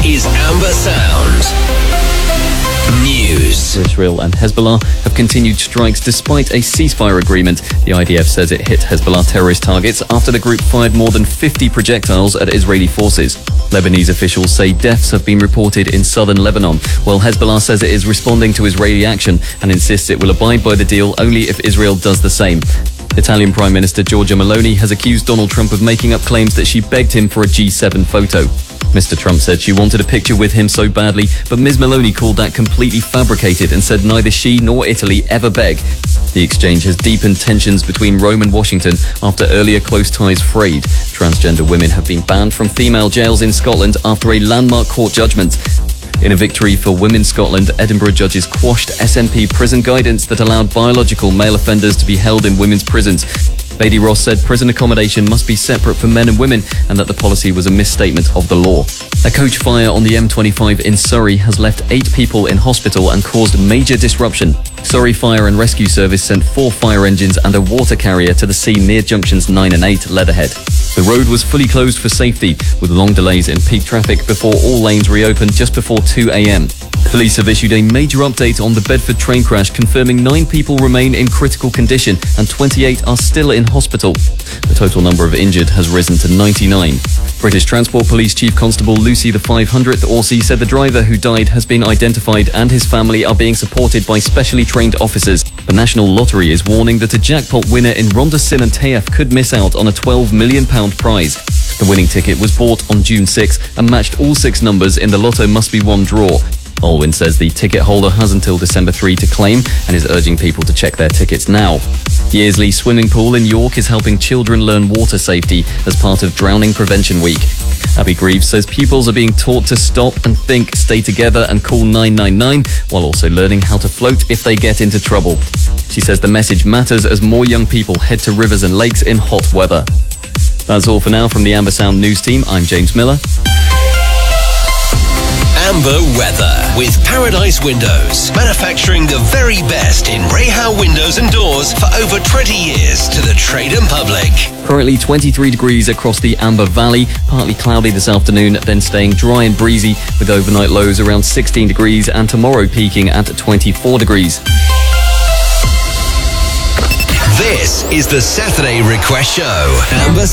is Amber Sound News. Israel and Hezbollah have continued strikes despite a ceasefire agreement. The IDF says it hit Hezbollah terrorist targets after the group fired more than 50 projectiles at Israeli forces. Lebanese officials say deaths have been reported in southern Lebanon, while Hezbollah says it is responding to Israeli action and insists it will abide by the deal only if Israel does the same. Italian Prime Minister Giorgia Meloni has accused Donald Trump of making up claims that she begged him for a G7 photo. Mr. Trump said she wanted a picture with him so badly, but Ms. Meloni called that completely fabricated and said neither she nor Italy ever beg. The exchange has deepened tensions between Rome and Washington after earlier close ties frayed. Transgender women have been banned from female jails in Scotland after a landmark court judgment. In a victory for Women Scotland, Edinburgh judges quashed SNP prison guidance that allowed biological male offenders to be held in women's prisons. Lady Ross said prison accommodation must be separate for men and women and that the policy was a misstatement of the law. A coach fire on the M25 in Surrey has left 8 people in hospital and caused major disruption. Surrey Fire and Rescue Service sent 4 fire engines and a water carrier to the scene near junctions 9 and 8 Leatherhead. The road was fully closed for safety, with long delays in peak traffic before all lanes reopened just before 2 a.m. Police have issued a major update on the Bedford train crash, confirming 9 people remain in critical condition and 28 are still in hospital. The total number of injured has risen to 99. British Transport Police Chief Constable Lucy the 500th Orsi said the driver who died has been identified and his family are being supported by specially trained officers. The National Lottery is warning that a jackpot winner in Rhondda Cynon could miss out on a £12 million prize. The winning ticket was bought on June 6 and matched all 6 numbers in the Lotto Must Be Won draw. Allwyn says the ticket holder has until December 3 to claim and is urging people to check their tickets now. Yearsley Swimming Pool in York is helping children learn water safety as part of Drowning Prevention Week. Abby Greaves says pupils are being taught to stop and think, stay together and call 999, while also learning how to float if they get into trouble. She says the message matters as more young people head to rivers and lakes in hot weather. That's all for now from the Amber Sound News team. I'm James Miller. Amber weather with Paradise Windows, manufacturing the very best in Rahal windows and doors for over 20 years to the trade and public. Currently 23 degrees across the Amber Valley, partly cloudy this afternoon, then staying dry and breezy with overnight lows around 16 degrees and tomorrow peaking at 24 degrees. This is the Saturday Request Show. Amber